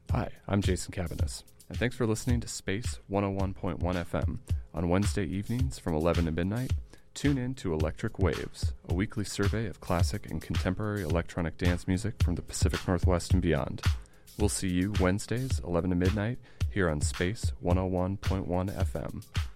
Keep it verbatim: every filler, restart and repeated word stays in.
Hi, I'm Jason Cabanis, and thanks for listening to Space one oh one point one F M. On Wednesday evenings from eleven to midnight, tune in to Electric Waves, a weekly survey of classic and contemporary electronic dance music from the Pacific Northwest and beyond. We'll see you Wednesdays, eleven to midnight, here on Space one oh one point one F M.